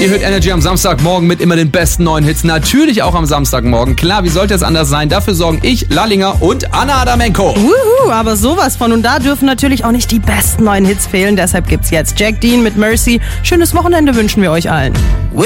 Ihr hört Energy am Samstagmorgen mit immer den besten neuen Hits. Natürlich auch am Samstagmorgen. Klar, wie sollte es anders sein? Dafür sorgen ich, Lallinger und Anna Adamenko. Aber sowas von. Und da dürfen natürlich auch nicht die besten neuen Hits fehlen. Deshalb gibt's jetzt Jack Dean mit Mercy. Schönes Wochenende wünschen wir euch allen.